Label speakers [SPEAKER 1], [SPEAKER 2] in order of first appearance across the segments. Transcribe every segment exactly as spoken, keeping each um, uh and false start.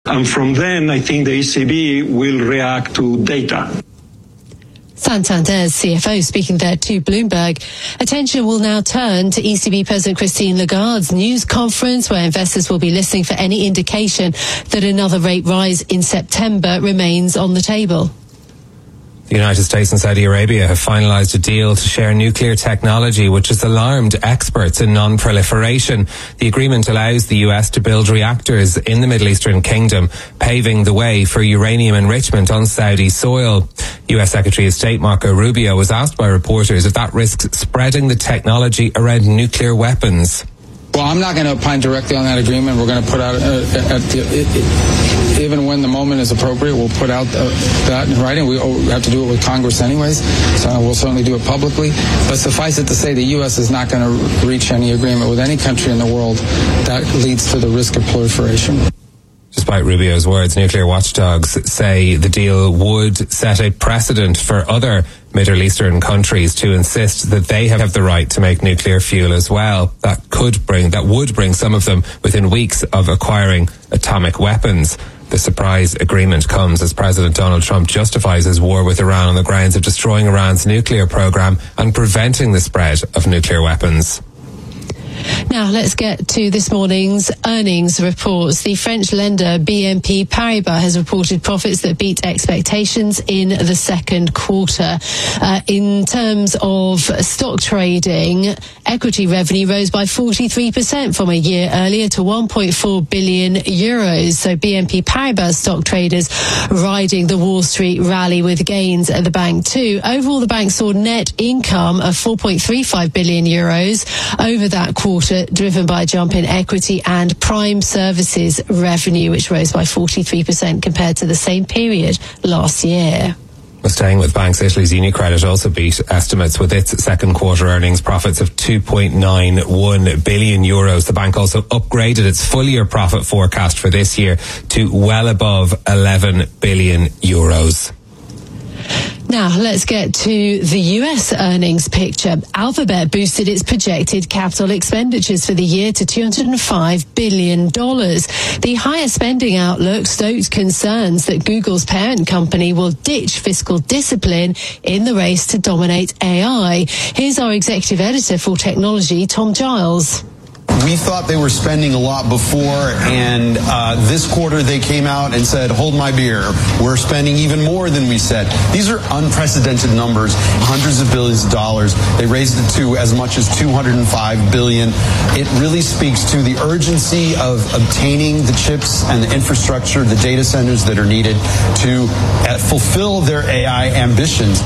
[SPEAKER 1] And from then, I think the E C B will react to data.
[SPEAKER 2] Santander's C F O speaking there to Bloomberg. Attention will now turn to E C B President Christine Lagarde's news conference, where investors will be listening for any indication that another rate rise in September remains on the table.
[SPEAKER 3] The United States and Saudi Arabia have finalised a deal to share nuclear technology, which has alarmed experts in non-proliferation. The agreement allows the U S to build reactors in the Middle Eastern Kingdom, paving the way for uranium enrichment on Saudi soil. U S Secretary of State Marco Rubio was asked by reporters if that risks spreading the technology around nuclear weapons.
[SPEAKER 4] Well, I'm not going to opine directly on that agreement. We're going to put out, uh, at the, it, it, even when the moment is appropriate, we'll put out uh, that in writing. We have to do it with Congress anyways, so we'll certainly do it publicly. But suffice it to say, the U S is not going to reach any agreement with any country in the world that leads to the risk of proliferation.
[SPEAKER 3] Despite Rubio's words, nuclear watchdogs say the deal would set a precedent for other Middle Eastern countries to insist that they have the right to make nuclear fuel as well. That could bring, that would bring some of them within weeks of acquiring atomic weapons. The surprise agreement comes as President Donald Trump justifies his war with Iran on the grounds of destroying Iran's nuclear program and preventing the spread of nuclear weapons.
[SPEAKER 2] Now let's get to this morning's earnings reports. The French lender B N P Paribas has reported profits that beat expectations in the second quarter. Uh, in terms of stock trading, equity revenue rose by forty-three percent from a year earlier to one point four billion euros. So B N P Paribas stock traders riding the Wall Street rally with gains at the bank too. Overall, the bank saw net income of four point three five billion euros over that quarter, driven by a jump in equity and prime services revenue, which rose by forty-three percent compared to the same period last year.
[SPEAKER 3] Well, staying with banks, Italy's UniCredit also beat estimates with its second quarter earnings profits of two point nine one billion euros. The bank also upgraded its full year profit forecast for this year to well above eleven billion euros.
[SPEAKER 2] Now, let's get to the U S earnings picture. Alphabet boosted its projected capital expenditures for the year to two hundred five billion dollars. The higher spending outlook stoked concerns that Google's parent company will ditch fiscal discipline in the race to dominate A I. Here's our executive editor for technology, Tom Giles.
[SPEAKER 5] We thought they were spending a lot before, and uh, this quarter they came out and said, hold my beer, we're spending even more than we said. These are unprecedented numbers, hundreds of billions of dollars. They raised it to as much as two hundred five billion dollars. It really speaks to the urgency of obtaining the chips and the infrastructure, the data centers that are needed to uh, fulfill their A I ambitions.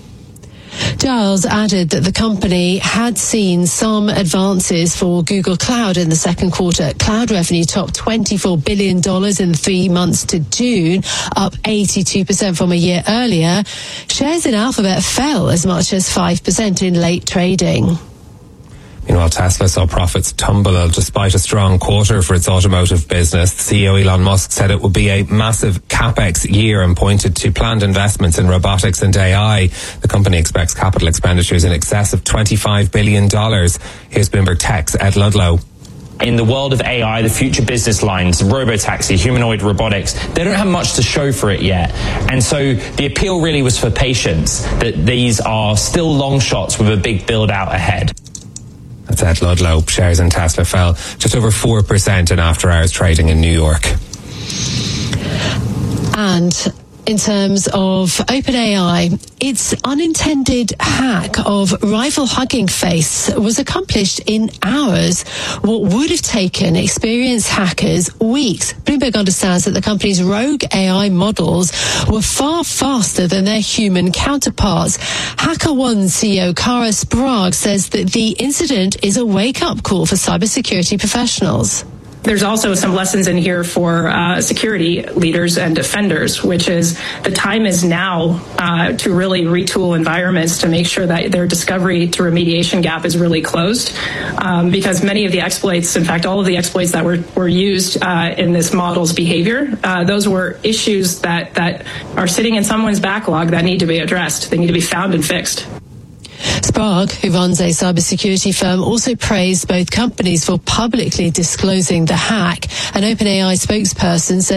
[SPEAKER 2] Giles added that the company had seen some advances for Google Cloud in the second quarter. Cloud revenue topped twenty-four billion dollars in the three months to June, up eighty-two percent from a year earlier. Shares in Alphabet fell as much as five percent in late trading.
[SPEAKER 3] Meanwhile, Tesla saw profits tumble despite a strong quarter for its automotive business. C E O Elon Musk said it would be a massive capex year and pointed to planned investments in robotics and A I. The company expects capital expenditures in excess of twenty-five billion dollars. Here's Bloomberg Tech's Ed Ludlow.
[SPEAKER 6] In the world of A I, the future business lines, robotaxi, humanoid robotics, they don't have much to show for it yet. And so the appeal really was for patience, that these are still long shots with a big build out ahead.
[SPEAKER 3] That's Ed Ludlow. Shares in Tesla fell just over four percent in after-hours trading in New York.
[SPEAKER 2] And in terms of OpenAI, its unintended hack of rival Hugging Face was accomplished in hours, what would have taken experienced hackers weeks. Bloomberg understands that the company's rogue A I models were far faster than their human counterparts. HackerOne C E O Kara Sprague says that the incident is a wake-up call for cybersecurity professionals.
[SPEAKER 7] There's also some lessons in here for uh, security leaders and defenders, which is the time is now uh, to really retool environments to make sure that their discovery to remediation gap is really closed. Um, because many of the exploits, in fact, all of the exploits that were, were used uh, in this model's behavior, uh, those were issues that, that are sitting in someone's backlog that need to be addressed. They need to be found and fixed.
[SPEAKER 2] Sprague, who runs a cybersecurity firm, also praised both companies for publicly disclosing the hack. An OpenAI spokesperson says the company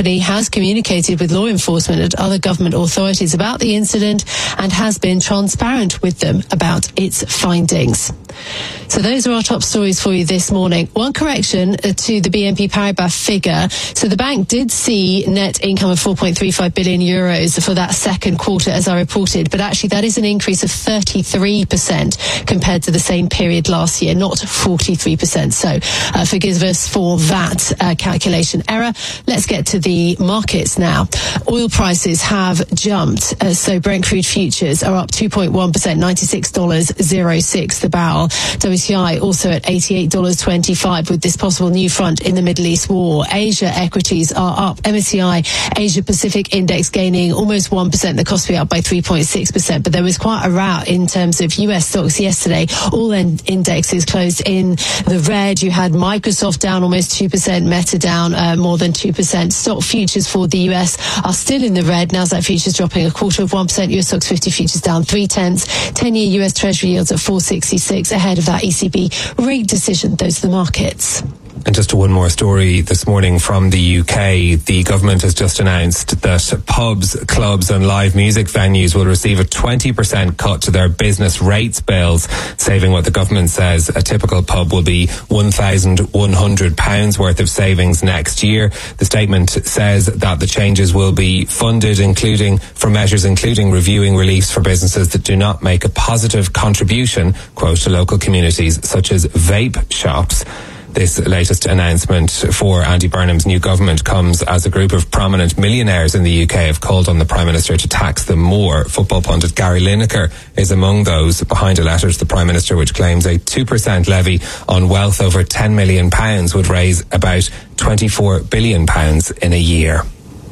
[SPEAKER 2] company has communicated with law enforcement and other government authorities about the incident and has been transparent with them about its findings. So those are our top stories for you this morning. One correction to the B N P Paribas figure. So the bank did see net income of four point three five billion euros for that second quarter, as I reported, but actually that is an increase of thirty-three percent compared to the same period last year, not forty-three percent. So uh, forgive us for that uh, calculation error. Let's get to the markets now. Oil prices have jumped. Uh, so Brent crude futures are up two point one percent, ninety-six dollars oh six the barrel. W T I also at eighty-eight dollars twenty-five with this possible new front in the Middle East war. Asia equities are up. M S C I Asia Pacific Index gaining almost one percent. The cost be up by three point six percent. But there was quite a rout in terms of U S stocks yesterday. All indexes closed in the red. You had Microsoft down almost two percent, Meta down uh, more than two percent. Stock futures for the U S are still in the red. Nasdaq futures dropping a quarter of one percent. U S stocks fifty futures down three tenths. ten-year U S Treasury yields at four sixty-six ahead of that E C B rate decision. Those are the markets.
[SPEAKER 3] And just one more story this morning from the U K. The government has just announced that pubs, clubs and live music venues will receive a twenty percent cut to their business rates bills, saving what the government says a typical pub will be one thousand one hundred pounds worth of savings next year. The statement says that the changes will be funded including for measures including reviewing reliefs for businesses that do not make a positive contribution, quote, to local communities such as vape shops. This latest announcement for Andy Burnham's new government comes as a group of prominent millionaires in the U K have called on the Prime Minister to tax them more. Football pundit Gary Lineker is among those behind a letter to the Prime Minister which claims a two percent levy on wealth over ten million pounds would raise about twenty-four billion pounds in a year.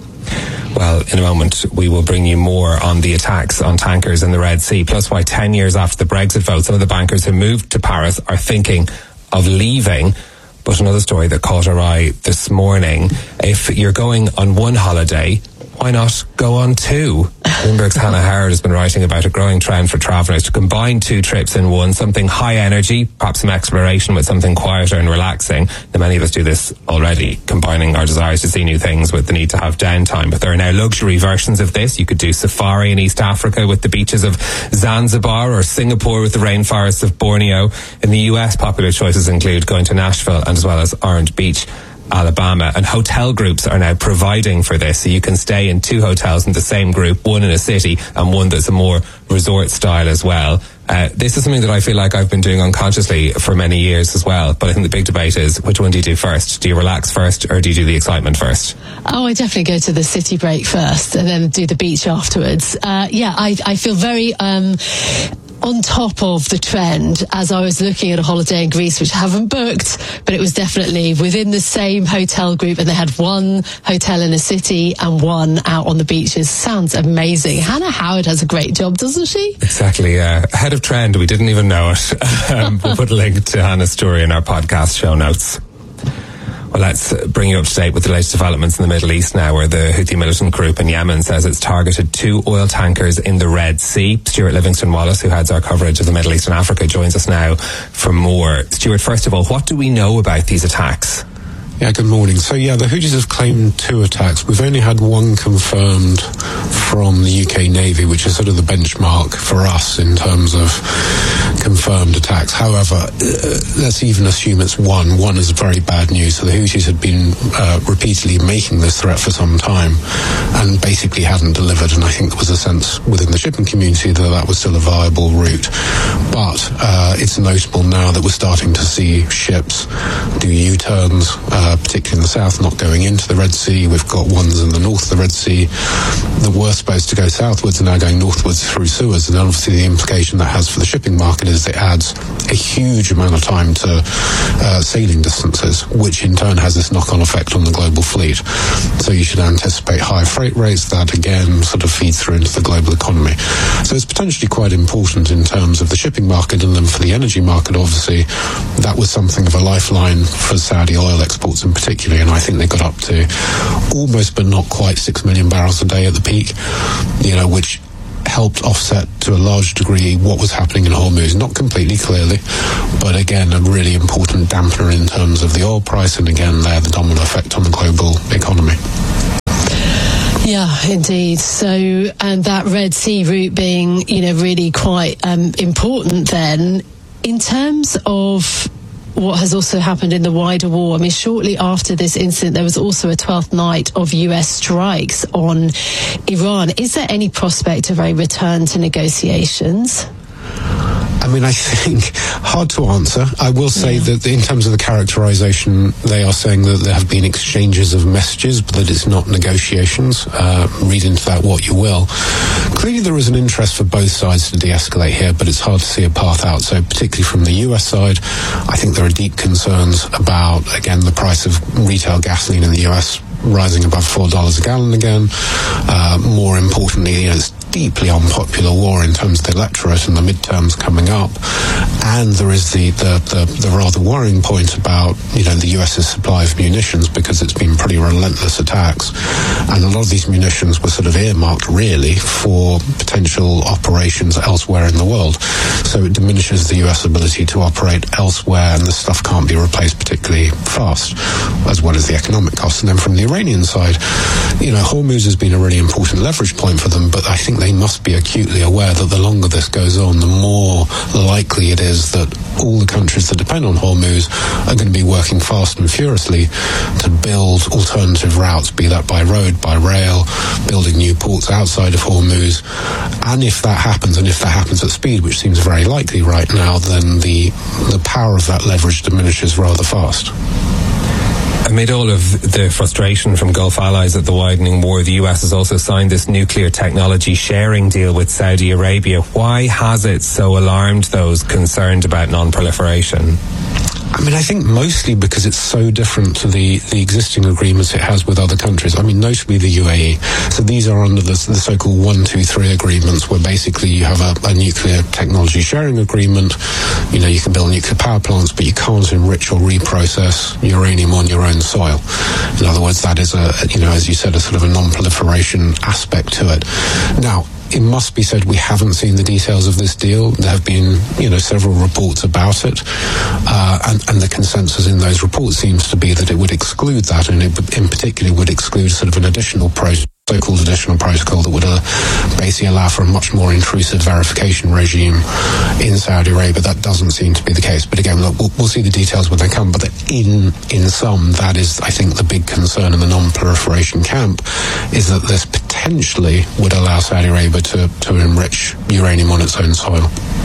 [SPEAKER 3] Well, in a moment, we will bring you more on the attacks on tankers in the Red Sea, plus why ten years after the Brexit vote, some of the bankers who moved to Paris are thinking of leaving. But another story that caught our eye this morning, if you're going on one holiday, why not go on two? Bloomberg's Hannah Howard has been writing about a growing trend for travellers to combine two trips in one, something high energy, perhaps some exploration with something quieter and relaxing. Now, many of us do this already, combining our desires to see new things with the need to have downtime. But there are now luxury versions of this. You could do safari in East Africa with the beaches of Zanzibar, or Singapore with the rainforests of Borneo. In the U S, popular choices include going to Nashville and as well as Orange Beach, Alabama, and hotel groups are now providing for this, so you can stay in two hotels in the same group, one in a city and one that's a more resort style as well. Uh, this is something that I feel like I've been doing unconsciously for many years as well, but I think the big debate is, which one do you do first? Do you relax first or do you do the excitement first?
[SPEAKER 2] Oh, I definitely go to the city break first and then do the beach afterwards. Uh, yeah, I, I feel very um, on top of the trend as I was looking at a holiday in Greece, which I haven't booked, but it was definitely within the same hotel group, and they had one hotel in a city and one out on the beaches. Sounds amazing. Hannah Howard has a great job, doesn't she?
[SPEAKER 3] Exactly, yeah. Ahead of trend, we didn't even know it. um, we'll put a link to Hannah's story in our podcast show notes. Well, let's bring you up to date with the latest developments in the Middle East now, where the Houthi militant group in Yemen says it's targeted two oil tankers in the Red Sea. Stuart Livingston-Wallace, who heads our coverage of the Middle East and Africa, joins us now for more. Stuart, first of all, what do we know about these attacks?
[SPEAKER 8] Yeah, good morning. So, yeah, the Houthis have claimed two attacks. We've only had one confirmed from the U K Navy, which is sort of the benchmark for us in terms of confirmed attacks. However, uh, let's even assume it's one. One is very bad news. So the Houthis had been uh, repeatedly making this threat for some time and basically hadn't delivered. And I think there was a sense within the shipping community that that was still a viable route. But uh, it's notable now that we're starting to see ships do U-turns, uh, particularly in the south, not going into the Red Sea. We've got ones in the north of the Red Sea that were supposed to go southwards and now going northwards through Suez. And obviously the implication that has for the shipping market is it adds a huge amount of time to uh, sailing distances, which in turn has this knock-on effect on the global fleet. So you should anticipate higher freight rates. That again sort of feeds through into the global economy. So it's potentially quite important in terms of the shipping market, and then for the energy market, obviously, that was something of a lifeline for Saudi oil exports in particular, and I think they got up to almost but not quite six million barrels a day at the peak, you know, which helped offset to a large degree what was happening in Hormuz. Not completely, clearly, but again, a really important dampener in terms of the oil price, and again, there, the domino effect on the global economy.
[SPEAKER 2] Yeah, indeed. So, and that Red Sea route being, you know, really quite um, important then, in terms of what has also happened in the wider war. I mean, shortly after this incident, there was also a twelfth night of U S strikes on Iran. Is there any prospect of a return to negotiations?
[SPEAKER 8] I mean, I think hard to answer. I will say yeah. that in terms of the characterization, they are saying that there have been exchanges of messages, but that it's not negotiations. Uh, read into that what you will. Clearly, there is an interest for both sides to de-escalate here, but it's hard to see a path out. So particularly from the U S side, I think there are deep concerns about, again, the price of retail gasoline in the U S rising above four dollars a gallon again. Uh, more importantly, you know, it's deeply unpopular war in terms of the electorate and the midterms coming up. And there is the, the, the, the rather worrying point about, you know, the US's supply of munitions, because it's been pretty relentless attacks. And a lot of these munitions were sort of earmarked really for potential operations elsewhere in the world. So it diminishes the U S ability to operate elsewhere, and the stuff can't be replaced particularly fast, as well as the economic costs. And then from the Iranian side, you know, Hormuz has been a really important leverage point for them, but I think they must be acutely aware that the longer this goes on, the more likely it is that all the countries that depend on Hormuz are going to be working fast and furiously to build alternative routes, be that by road, by rail, building new ports outside of Hormuz. And if that happens, and if that happens at speed, which seems very likely right now, then the the power of that leverage diminishes rather fast.
[SPEAKER 3] Amid all of the frustration from Gulf allies at the widening war, the U S has also signed this nuclear technology sharing deal with Saudi Arabia. Why has it so alarmed those concerned about non-proliferation?
[SPEAKER 8] I mean, I think mostly because it's so different to the, the existing agreements it has with other countries. I mean, notably the U A E. So these are under the, the so-called one, two, three agreements, where basically you have a, a nuclear technology sharing agreement. You know, you can build nuclear power plants, but you can't enrich or reprocess uranium on your own soil. In other words, that is a, you know, as you said, a sort of a non-proliferation aspect to it. Now, it must be said we haven't seen the details of this deal. There have been, you know, several reports about it, uh, and, and the consensus in those reports seems to be that it would exclude that, and it in particular would exclude sort of an additional process, so-called additional protocol that would uh, basically allow for a much more intrusive verification regime in Saudi Arabia. That doesn't seem to be the case. But again, look, we'll, we'll see the details when they come. But in in sum, that is, I think, the big concern in the non-proliferation camp, is that this potentially would allow Saudi Arabia to, to enrich uranium on its own soil.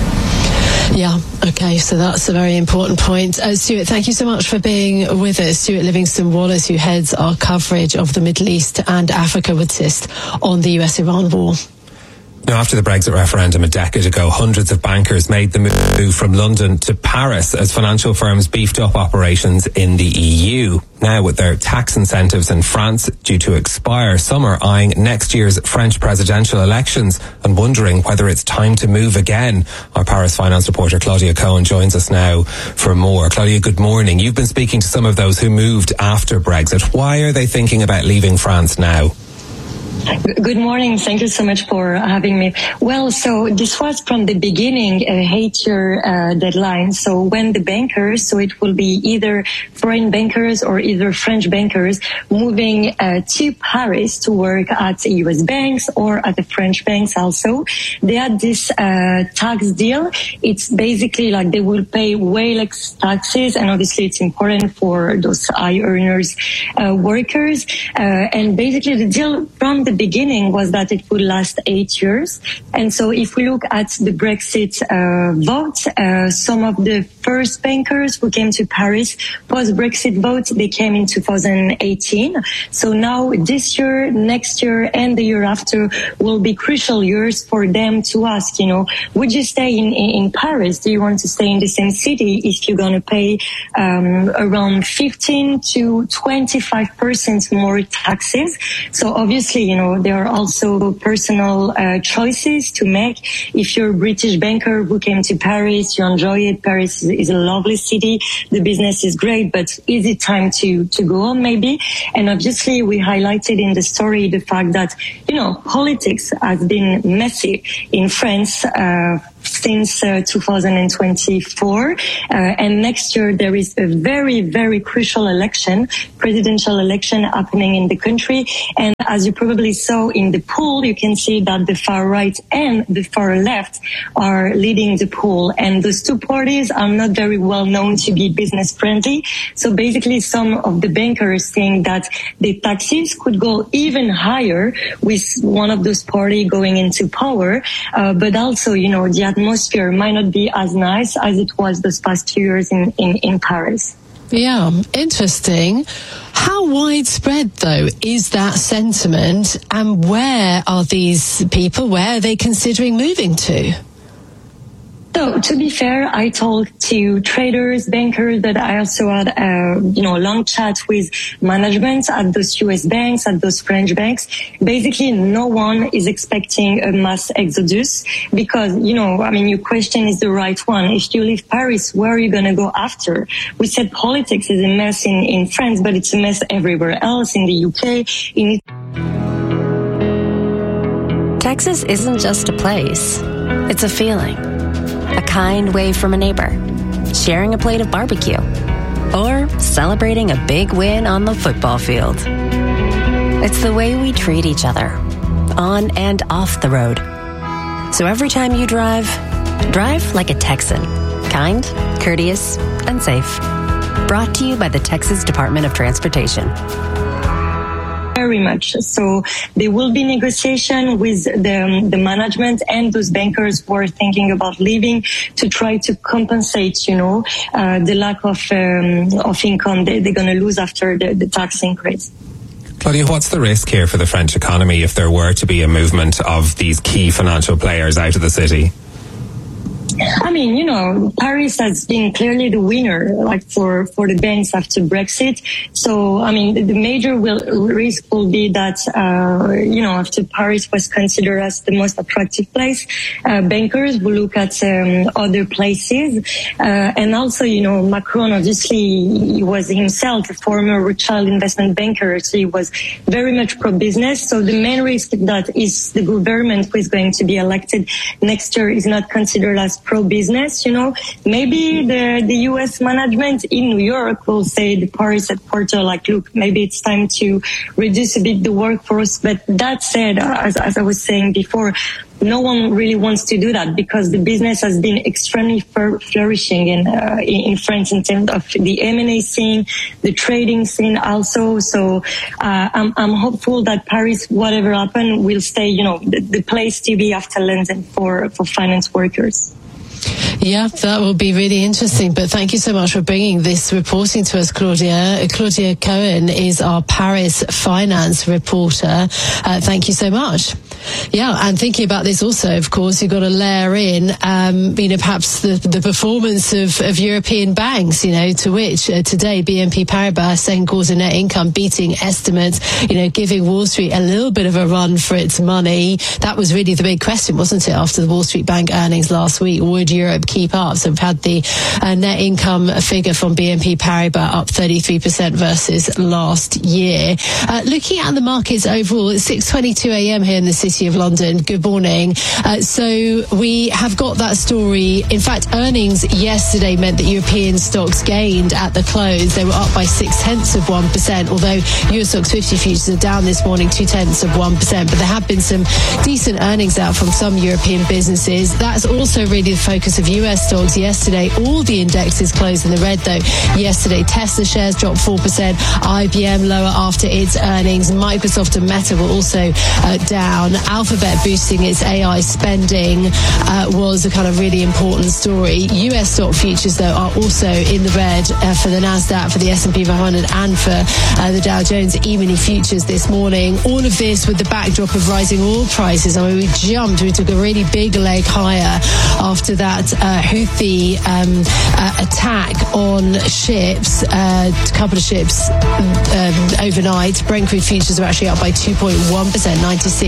[SPEAKER 2] Yeah, okay, so that's a very important point. Uh, Stuart, thank you so much for being with us. Stuart Livingston-Wallace, who heads our coverage of the Middle East and Africa with CIST on the U S-Iran war.
[SPEAKER 3] Now, after the Brexit referendum a decade ago, hundreds of bankers made the move from London to Paris as financial firms beefed up operations in the E U. Now, with their tax incentives in France due to expire, some are eyeing next year's French presidential elections and wondering whether it's time to move again. Our Paris finance reporter Claudia Cohen joins us now for more. Claudia, good morning. You've been speaking to some of those who moved after Brexit. Why are they thinking about leaving France now?
[SPEAKER 9] Good morning. Thank you so much for having me. Well, so this was from the beginning a eight-year uh, deadline. So when the bankers, so it will be either foreign bankers or either French bankers moving uh, to Paris to work at U S banks or at the French banks also, they had this uh, tax deal. It's basically like they will pay way less taxes, and obviously it's important for those high earners uh, workers. Uh, and basically the deal from the beginning was that it would last eight years. And so if we look at the Brexit uh, vote, uh, some of the first bankers who came to Paris post-Brexit vote, they came in two thousand eighteen. So now this year, next year, and the year after will be crucial years for them to ask, you know, would you stay in, in, in Paris? Do you want to stay in the same city if you're going to pay um, around fifteen to twenty-five percent more taxes? So obviously, you know, there are also personal uh, choices to make. If you're a British banker who came to Paris, you enjoy it. Paris is, is a lovely city. The business is great, but is it time to, to go on maybe? And obviously we highlighted in the story the fact that, you know, politics has been messy in France, uh, since uh, two thousand twenty-four. Uh, and next year there is a very, very crucial election, presidential election happening in the country. And as you probably saw in the poll, you can see that the far right and the far left are leading the poll. And those two parties are not very well known to be business friendly. So basically some of the bankers think that the taxes could go even higher with one of those parties going into power. Uh, but also, you know, the atmosphere might not be as nice as it was those past two years in, in, in Paris.
[SPEAKER 2] Yeah, interesting. How widespread, though, is that sentiment, and where are these people, where are they considering moving to?
[SPEAKER 9] So, to be fair, I talked to traders, bankers, but I also had, uh, you know, a long chat with management at those U S banks, at those French banks. Basically, no one is expecting a mass exodus because, you know, I mean, your question is the right one. If you leave Paris, where are you going to go after? We said politics is a mess in, in France, but it's a mess everywhere else, in the U K, in
[SPEAKER 10] Texas isn't just a place. It's a feeling. A kind wave from a neighbor, sharing a plate of barbecue, or celebrating a big win on the football field. It's the way we treat each other, on and off the road. So every time you drive, drive like a Texan. Kind, courteous, and safe. Brought to you by the Texas Department of Transportation.
[SPEAKER 9] Very much. So there will be negotiation with the, the management and those bankers who are thinking about leaving to try to compensate, you know, uh, the lack of um, of income they, they're going to lose after the, the tax increase.
[SPEAKER 3] Claudia, what's the risk here for the French economy if there were to be a movement of these key financial players out of the city?
[SPEAKER 9] I mean, you know, Paris has been clearly the winner, like for, for the banks after Brexit. So, I mean, the, the major will, risk will be that, uh, you know, after Paris was considered as the most attractive place, uh, bankers will look at um, other places. Uh, and also, you know, Macron, obviously, he was himself a former Rothschild investment banker, so he was very much pro-business. So the main risk that is the government who is going to be elected next year is not considered as pro-business, you know. Maybe the, the U S management in New York will say the Paris headquarters, like, look, maybe it's time to reduce a bit the workforce. But that said, as, as I was saying before, no one really wants to do that because the business has been extremely fur- flourishing in, uh, in in France in terms of the M and A scene, the trading scene also. So uh, I'm, I'm hopeful that Paris, whatever happens, will stay, you know, the, the place to be after London for, for finance workers.
[SPEAKER 2] Yeah, that will be really interesting. But thank you so much for bringing this reporting to us, Claudia. Claudia Cohen is our Paris finance reporter. Uh, thank you so much. Yeah, and thinking about this also, of course, you've got to layer in, um, you know, perhaps the, the performance of, of European banks, you know, to which uh, today B N P Paribas, second quarter net income beating estimates, you know, giving Wall Street a little bit of a run for its money. That was really the big question, wasn't it, after the Wall Street Bank earnings last week? Would Europe keep up? So we've had the uh, net income figure from B N P Paribas up thirty-three percent versus last year. Uh, looking at the markets overall, it's six twenty-two a.m. here in the city of London. Good morning. Uh, so we have got that story. In fact, earnings yesterday meant that European stocks gained at the close. They were up by six tenths of one percent, although Euro Stoxx fifty futures are down this morning two tenths of one percent. But there have been some decent earnings out from some European businesses. That's also really the focus of U S stocks yesterday. All the indexes closed in the red though yesterday. Tesla shares dropped four percent. I B M lower after its earnings. Microsoft and Meta were also uh, down. Alphabet boosting its A I spending uh, was a kind of really important story. U S stock futures, though, are also in the red uh, for the NASDAQ, for the S and P five hundred, and for uh, the Dow Jones E-mini futures this morning. All of this with the backdrop of rising oil prices. I mean, we jumped, we took a really big leg higher after that uh, Houthi um, uh, attack on ships, uh, a couple of ships um, overnight. Brent crude futures are actually up by two point one percent, ninety-six dollars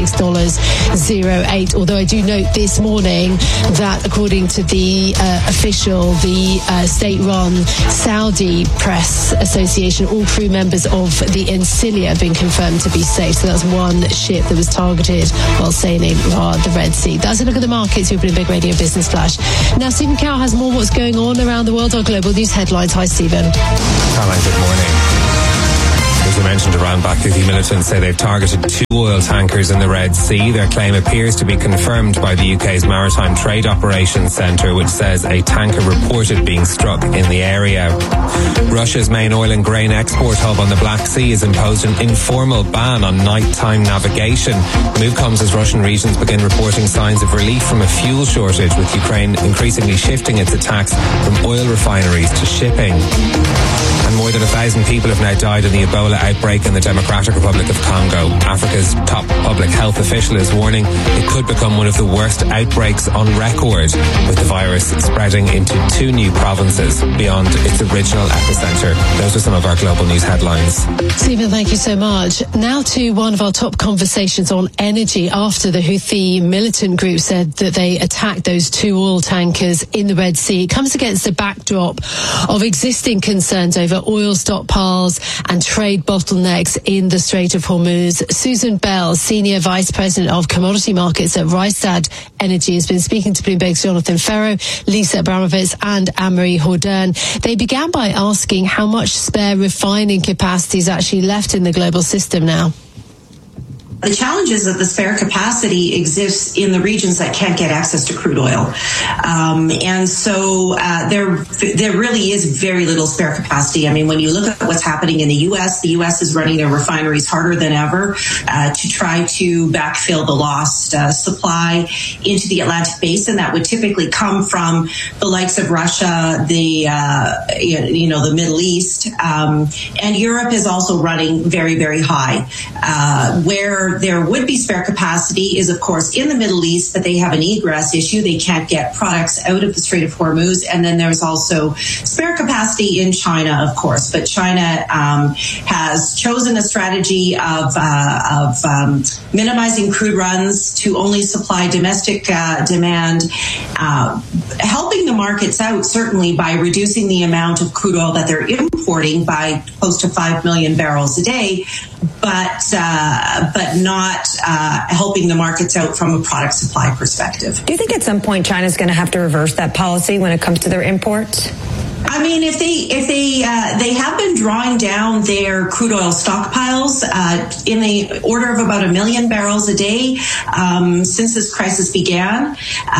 [SPEAKER 2] dollars zero eight. Although I do note this morning that according to the uh, official, the uh, state-run Saudi Press Association, all crew members of the Encilia have been confirmed to be safe. So that's one ship that was targeted while sailing via the Red Sea. That's a look at the markets. You've been a Big Radio Business Flash. Now, Stephen Cow has more what's going on around the world on Global News Headlines. Hi, Stephen.
[SPEAKER 3] Caroline, good morning. As I mentioned, Iran-backed Houthi militants say they've targeted two oil tankers in the Red Sea. Their claim appears to be confirmed by the U K's Maritime Trade Operations Centre, which says a tanker reported being struck in the area. Russia's main oil and grain export hub on the Black Sea has imposed an informal ban on nighttime navigation. The move comes as Russian regions begin reporting signs of relief from a fuel shortage, with Ukraine increasingly shifting its attacks from oil refineries to shipping. And more than a thousand people have now died in the Ebola outbreak in the Democratic Republic of Congo. Africa's top public health official is warning it could become one of the worst outbreaks on record, with the virus spreading into two new provinces beyond its original epicenter. Those are some of our global news headlines.
[SPEAKER 2] Stephen, thank you so much. Now to one of our top conversations on energy after the Houthi militant group said that they attacked those two oil tankers in the Red Sea. It comes against the backdrop of existing concerns over oil stockpiles and trade bottlenecks in the Strait of Hormuz. Susan Bell, Senior Vice President of Commodity Markets at Rystad Energy, has been speaking to Bloomberg's Jonathan Ferro, Lisa Abramovitz and Anne-Marie Jourdain. They began by asking how much spare refining capacity is actually left in the global system now.
[SPEAKER 11] The challenge is that the spare capacity exists in the regions that can't get access to crude oil. Um, and so uh, there there really is very little spare capacity. I mean, when you look at what's happening in the U S, the U S is running their refineries harder than ever uh, to try to backfill the lost uh, supply into the Atlantic Basin that would typically come from the likes of Russia, the uh, you know, the Middle East. Um, and Europe is also running very, very high, uh, where there would be spare capacity is, of course, in the Middle East, but they have an egress issue. They can't get products out of the Strait of Hormuz. And then there's also spare capacity in China, of course. But China um, has chosen a strategy of, uh, of um, minimizing crude runs to only supply domestic uh, demand, uh, helping the markets out, certainly, by reducing the amount of crude oil that they're importing by close to five million barrels a day, but uh, but not uh, helping the markets out from a product supply perspective.
[SPEAKER 12] Do you think at some point China's going to have to reverse that policy when it comes to their imports?
[SPEAKER 11] I mean, if they if they uh, they have been drawing down their crude oil stockpiles uh, in the order of about a million barrels a day um, since this crisis began. Uh,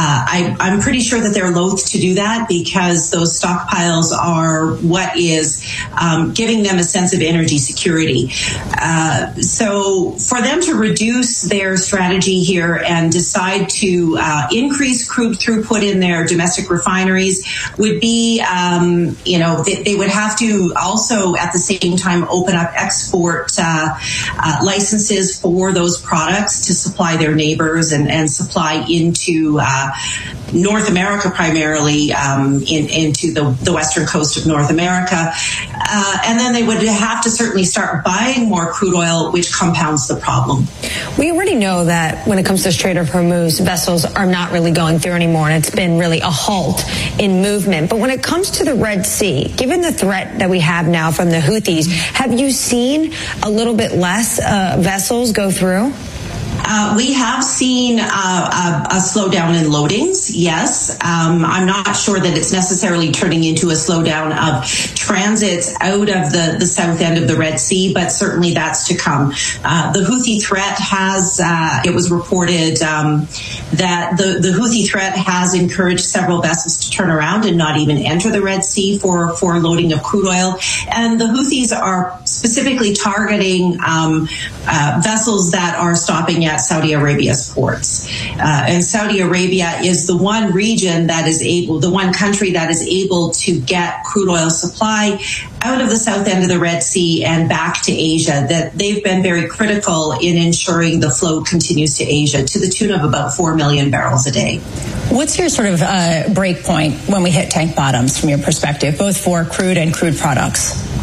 [SPEAKER 11] I, I'm pretty sure that they're loath to do that because those stockpiles are what is um, giving them a sense of energy security. Uh, so for them to reduce their strategy here and decide to uh, increase crude throughput in their domestic refineries would be um, you know, they, they would have to also at the same time open up export uh, uh, licenses for those products to supply their neighbors and, and supply into uh, North America primarily, um, in, into the, the western coast of North America. Uh, and then they would have to certainly start buying more crude oil, which compounds the problem.
[SPEAKER 12] We already know that when it comes to Strait of Hormuz, vessels are not really going through anymore, and it's been really a halt in movement. But when it comes to the Red Sea, given the threat that we have now from the Houthis, have you seen a little bit less uh, vessels go through?
[SPEAKER 11] Uh, we have seen uh, a, a slowdown in loadings, yes. Um, I'm not sure that it's necessarily turning into a slowdown of transits out of the, the south end of the Red Sea, but certainly that's to come. Uh, the Houthi threat has, uh, it was reported um, that the, the Houthi threat has encouraged several vessels to turn around and not even enter the Red Sea for, for loading of crude oil. And the Houthis are specifically targeting um, uh, vessels that are stopping at Saudi Arabia's ports. Uh, and Saudi Arabia is the one region that is able, the one country that is able to get crude oil supply out of the south end of the Red Sea and back to Asia. That they've been very critical in ensuring the flow continues to Asia to the tune of about four million barrels a day.
[SPEAKER 13] What's your sort of uh, break point when we hit tank bottoms from your perspective, both for crude and crude products?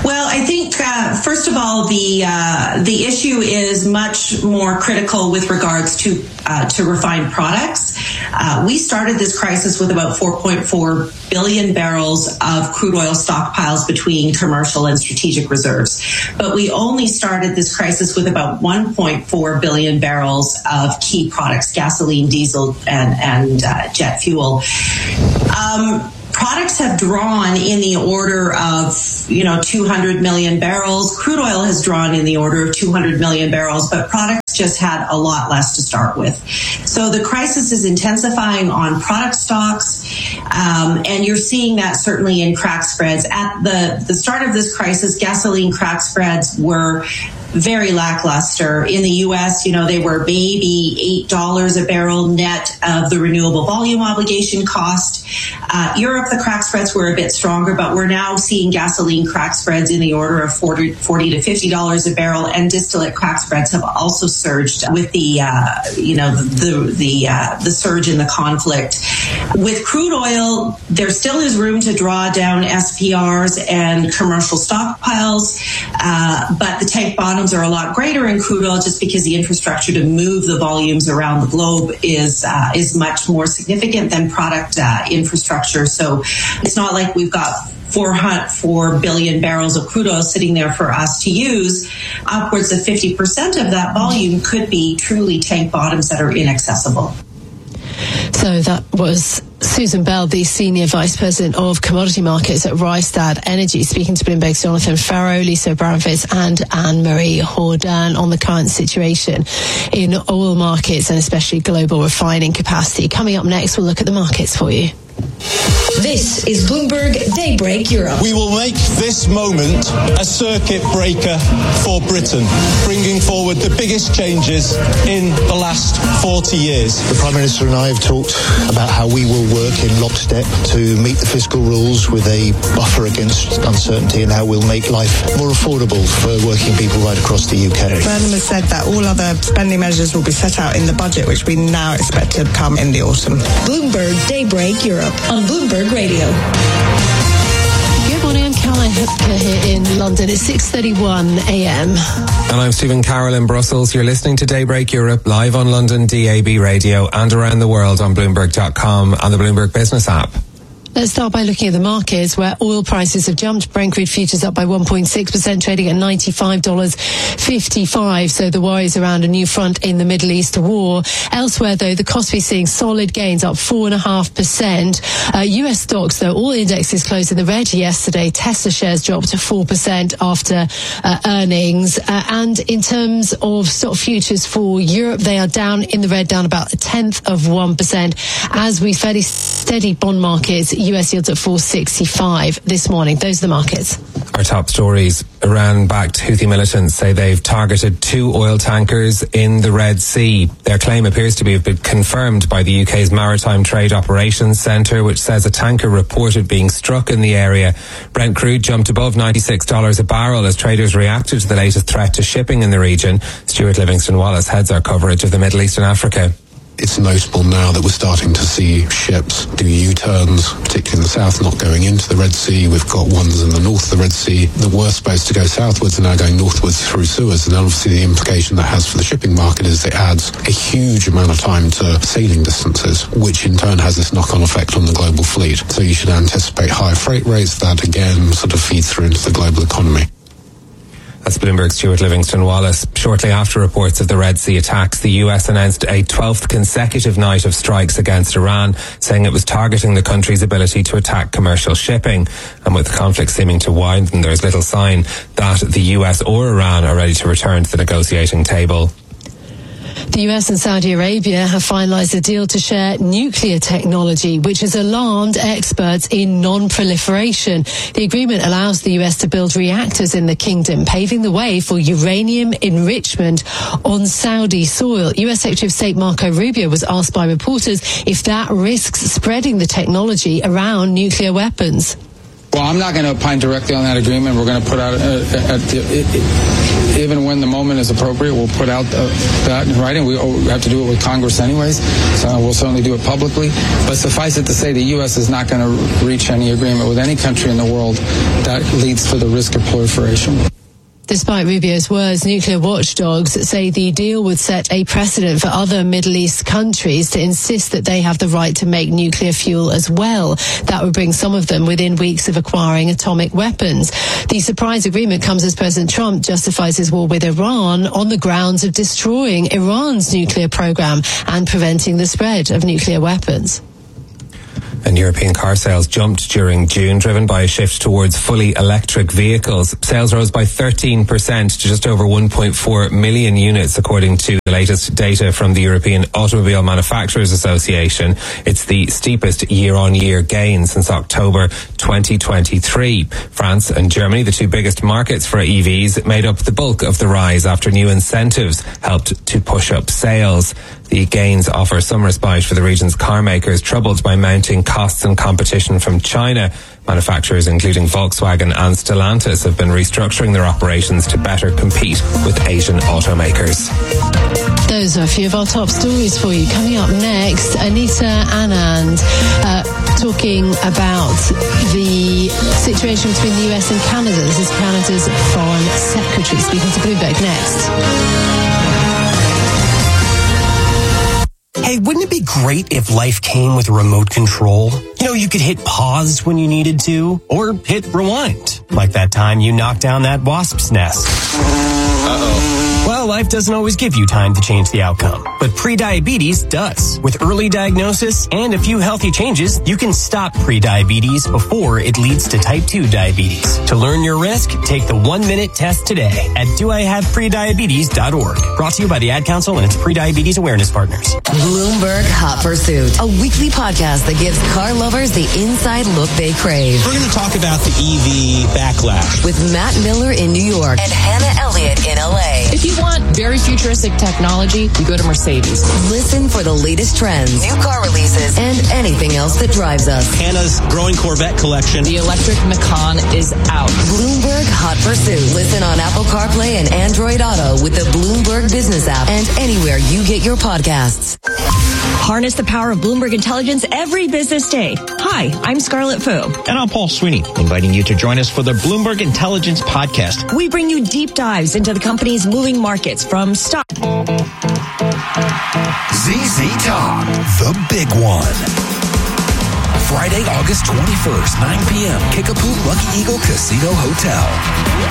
[SPEAKER 11] Well, I think, uh, first of all, the uh, the issue is much more critical with regards to uh, to refined products. Uh, we started this crisis with about four point four billion barrels of crude oil stockpiles between commercial and strategic reserves. But we only started this crisis with about one point four billion barrels of key products, gasoline, diesel, and, and uh, jet fuel. Um, Products have drawn in the order of, you know, two hundred million barrels. Crude oil has drawn in the order of two hundred million barrels, but products just had a lot less to start with. So the crisis is intensifying on product stocks, um, and you're seeing that certainly in crack spreads. At the, the start of this crisis, gasoline crack spreads were very lackluster. In the U S, you know, they were maybe eight dollars a barrel net of the renewable volume obligation cost. Uh, Europe, the crack spreads were a bit stronger, but we're now seeing gasoline crack spreads in the order of forty, forty to fifty dollars a barrel, and distillate crack spreads have also surged with the, uh, you know, the the uh, the surge in the conflict. With crude oil, there still is room to draw down S P Rs and commercial stockpiles, uh, but the tank bottom are a lot greater in crude oil just because the infrastructure to move the volumes around the globe is uh, is much more significant than product uh, infrastructure. So it's not like we've got four billion barrels of crude oil sitting there for us to use. Upwards of fifty percent of that volume could be truly tank bottoms that are inaccessible.
[SPEAKER 2] So that was Susan Bell, the Senior Vice President of Commodity Markets at Rystad Energy, speaking to Bloomberg's Jonathan Farrow, Lisa Brownfitz and Anne-Marie Hordan on the current situation in oil markets and especially global refining capacity. Coming up next, we'll look at the markets for you.
[SPEAKER 14] This is Bloomberg Daybreak Europe.
[SPEAKER 15] We will make this moment a circuit breaker for Britain, bringing forward the biggest changes in the last forty years.
[SPEAKER 16] The Prime Minister and I have talked about how we will work in lockstep to meet the fiscal rules with a buffer against uncertainty and how we'll make life more affordable for working people right across the U K.
[SPEAKER 17] Burnham has said that all other spending measures will be set out in the budget, which we now expect to come in the autumn.
[SPEAKER 14] Bloomberg Daybreak Europe on Bloomberg Radio.
[SPEAKER 2] Good morning, I'm Caroline Hipker here in London. It's six thirty-one a.m.
[SPEAKER 3] And I'm Stephen Carroll in Brussels. You're listening to Daybreak Europe live on London D A B radio and around the world on Bloomberg dot com and the Bloomberg Business app.
[SPEAKER 2] Let's start by looking at the markets where oil prices have jumped. Brent crude futures up by one point six percent, trading at ninety-five dollars fifty-five. So the worries around a new front in the Middle East war. Elsewhere, though, the Kospi seeing solid gains up four point five percent. Uh, U S stocks, though, all indexes closed in the red yesterday. Tesla shares dropped to four percent after uh, earnings. Uh, and in terms of stock futures for Europe, they are down in the red, down about a tenth of one percent. As we fairly steady bond markets, U S yields at four sixty-five this morning. Those are the markets.
[SPEAKER 3] Our top stories. Iran-backed Houthi militants say they've targeted two oil tankers in the Red Sea. Their claim appears to be have been confirmed by the U K's Maritime Trade Operations Centre, which says a tanker reported being struck in the area. Brent crude jumped above ninety-six dollars a barrel as traders reacted to the latest threat to shipping in the region. Stuart Livingston-Wallace heads our coverage of the Middle East and Africa.
[SPEAKER 8] It's notable now that we're starting to see ships do U-turns, particularly in the south, not going into the Red Sea. We've got ones in the north of the Red Sea that were supposed to go southwards and now going northwards through Suez. And obviously the implication that has for the shipping market is it adds a huge amount of time to sailing distances, which in turn has this knock-on effect on the global fleet. So you should anticipate higher freight rates. That again sort of feeds through into the global economy.
[SPEAKER 3] That's Bloomberg's Stuart Livingston-Wallace. Shortly after reports of the Red Sea attacks, the U S announced a twelfth consecutive night of strikes against Iran, saying it was targeting the country's ability to attack commercial shipping. And with the conflict seeming to widen, there's little sign that the U S or Iran are ready to return to the negotiating table.
[SPEAKER 2] The U S and Saudi Arabia have finalised a deal to share nuclear technology, which has alarmed experts in non-proliferation. The agreement allows the U S to build reactors in the kingdom, paving the way for uranium enrichment on Saudi soil. U S Secretary of State Marco Rubio was asked by reporters if that risks spreading the technology around nuclear weapons.
[SPEAKER 4] Well, I'm not going to opine directly on that agreement. We're going to put out, uh, at the, it, it, even when the moment is appropriate, we'll put out uh, that in writing. We have to do it with Congress anyways, so we'll certainly do it publicly. But suffice it to say, the U S is not going to reach any agreement with any country in the world that leads to the risk of proliferation.
[SPEAKER 2] Despite Rubio's words, nuclear watchdogs say the deal would set a precedent for other Middle East countries to insist that they have the right to make nuclear fuel as well. That would bring some of them within weeks of acquiring atomic weapons. The surprise agreement comes as President Trump justifies his war with Iran on the grounds of destroying Iran's nuclear program and preventing the spread of nuclear weapons.
[SPEAKER 3] And European car sales jumped during June, driven by a shift towards fully electric vehicles. Sales rose by thirteen percent to just over one point four million units, according to the latest data from the European Automobile Manufacturers Association. It's the steepest year-on-year gain since October twenty twenty-three. France and Germany, the two biggest markets for E Vs, made up the bulk of the rise after new incentives helped to push up sales. The gains offer some respite for the region's car makers, troubled by mounting costs and competition from China. Manufacturers, including Volkswagen and Stellantis, have been restructuring their operations to better compete with Asian automakers.
[SPEAKER 2] Those are a few of our top stories for you. Coming up next, Anita Anand uh, talking about the situation between the U S and Canada. This is Canada's Foreign Secretary speaking to Bloomberg next.
[SPEAKER 18] Hey, wouldn't it be great if life came with a remote control? You know, you could hit pause when you needed to, or hit rewind, like that time you knocked down that wasp's nest. Uh-oh. Well, life doesn't always give you time to change the outcome, but prediabetes does. With early diagnosis and a few healthy changes, you can stop prediabetes before it leads to type two diabetes. To learn your risk, take the one-minute test today at do I have prediabetes dot org. Brought to you by the Ad Council and its prediabetes awareness partners.
[SPEAKER 19] Bloomberg Hot Pursuit, a weekly podcast that gives car lovers the inside look they crave.
[SPEAKER 20] We're going to talk about the E V backlash
[SPEAKER 19] with Matt Miller in New York and Hannah Elliott in L A.
[SPEAKER 21] If you want very futuristic technology, you go to Mercedes.
[SPEAKER 19] Listen for the latest trends, new car releases, and anything else that drives us.
[SPEAKER 20] Hannah's growing Corvette collection.
[SPEAKER 21] The electric Macan is out.
[SPEAKER 19] Bloomberg Hot Pursuit. Listen on Apple CarPlay and Android Auto with the Bloomberg Business app and anywhere you get your podcasts.
[SPEAKER 22] Harness the power of Bloomberg Intelligence every business day. Hi, I'm Scarlett Fu.
[SPEAKER 20] And I'm Paul Sweeney, inviting you to join us for the Bloomberg Intelligence Podcast.
[SPEAKER 22] We bring you deep dives into the company's moving markets from stock.
[SPEAKER 23] Z Z Top, the big one. Friday, August twenty-first, nine p.m., Kickapoo Lucky Eagle Casino Hotel.